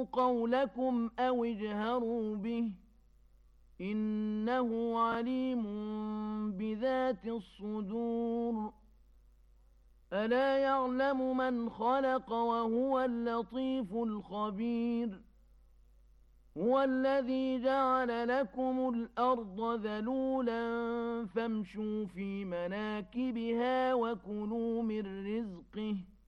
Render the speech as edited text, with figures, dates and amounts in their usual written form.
قولكم أو اجهروا به إنه عليم بذات الصدور ألا يعلم من خلق وهو اللطيف الخبير هو الذي جعل لكم الأرض ذلولا فامشوا في مناكبها وكلوا من رزقه